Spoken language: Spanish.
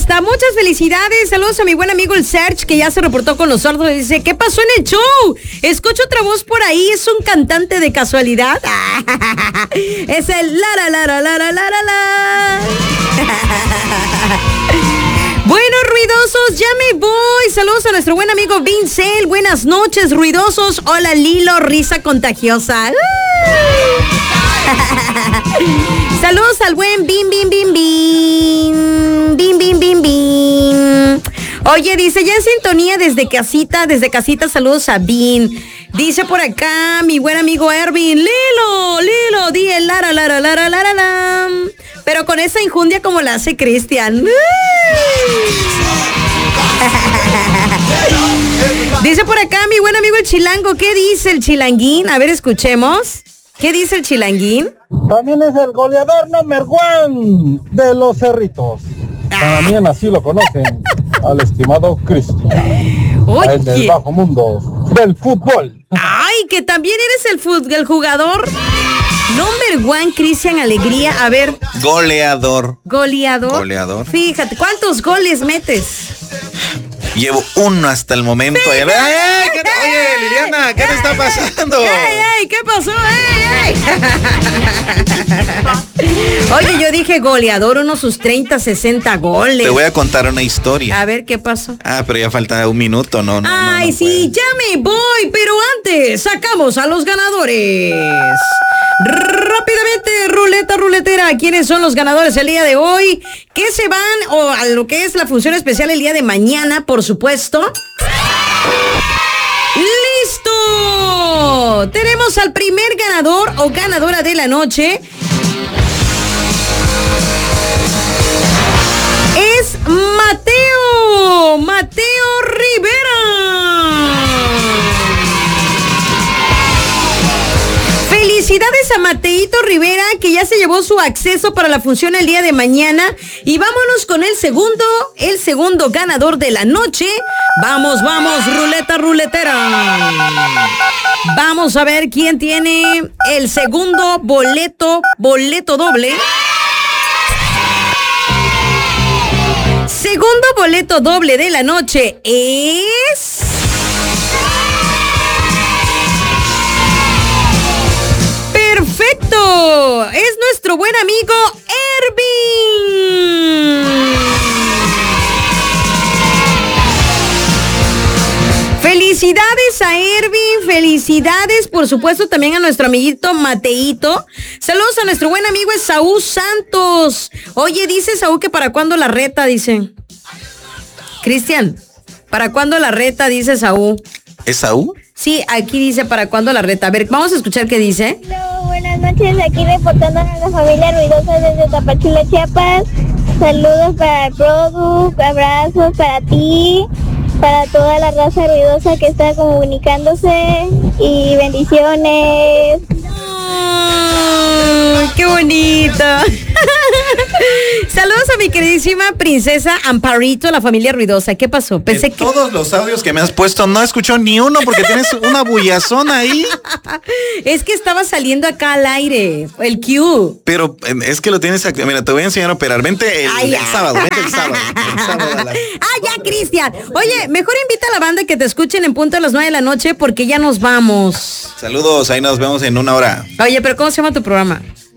está. Muchas felicidades. Saludos a mi buen amigo el Serge, que ya se reportó con nosotros. Dice, ¿qué pasó en el show? Escucho otra voz por ahí. ¿Es un cantante de casualidad? Es el la la la la la la la la. Bueno, ruidosos, ya me voy. Saludos a nuestro buen amigo Vincel. Buenas noches, ruidosos. Hola, Lilo, risa contagiosa. Saludos al buen Bim, Bim, Bim, Bim. Bim, Bim, Bim, Bim. Oye, dice, ya en sintonía desde casita, saludos a Bim. Dice por acá mi buen amigo Ervin, Lilo, di el lara, lara, lara, lara, lara. Pero con esa injundia como la hace Cristian. Dice por acá mi buen amigo el Chilango, ¿qué dice el Chilanguín? A ver, escuchemos. ¿Qué dice el Chilanguín? También es el goleador número 1 de los Cerritos. También así lo conocen al estimado Cristian. Oye. En el bajo mundo del fútbol. Ay, que también eres el jugador number 1, Cristian Alegría. A ver. Goleador. Goleador. Fíjate, ¿cuántos goles metes? Llevo 1 hasta el momento. Oye, Liliana, ¿qué te está pasando? ¡Ey! ¿Qué pasó? ¡Ey! Oye, yo dije goleador, unos sus 30, 60 goles. Te voy a contar una historia. A ver, ¿qué pasó? Pero ya falta 1 minuto, no. Ay, no sí, ya me voy, pero antes sacamos a los ganadores. Rápidamente, ruletera. ¿Quiénes son los ganadores el día de hoy? ¿Qué se van o a lo que es la función especial el día de mañana, por supuesto? ¡Listo! Tenemos al primer ganador o ganadora de la noche. Es Mateo Rivera. Felicidades a Mateito Rivera, que ya se llevó su acceso para la función el día de mañana. Y vámonos con el segundo ganador de la noche. Vamos, ruletera. Vamos a ver quién tiene el segundo boleto doble. Segundo boleto doble de la noche es... ¡Perfecto! Es nuestro buen amigo Ervin. Felicidades a Ervin, felicidades por supuesto también a nuestro amiguito Mateito. Saludos a nuestro buen amigo Esaú Santos. Oye, dice Esaú que para cuándo la reta, dice. Cristian, ¿para cuándo la reta, dice Esaú? ¿Esaú? Sí, aquí dice para cuándo la reta. A ver, vamos a escuchar qué dice. Hola, buenas noches, aquí reportando a la familia ruidosa desde Tapachula, Chiapas. Saludos para el Produ, abrazos para ti, para toda la raza ruidosa que está comunicándose y bendiciones. ¡Qué bonito! Saludos a mi queridísima princesa Amparito, la familia ruidosa. ¿Qué pasó? Pensé que todos los audios que me has puesto no escuchó ni uno porque tienes una bullazona ahí. Es que estaba saliendo acá al aire, el Q. Pero es que lo tienes aquí. Mira, te voy a enseñar a operar. Vente el sábado. Ya, Cristian. Oye, mejor invita a la banda que te escuchen en punto a las 9 de la noche porque ya nos vamos. Saludos, ahí nos vemos en 1 hora. Oye, pero ¿cómo se llama tu programa?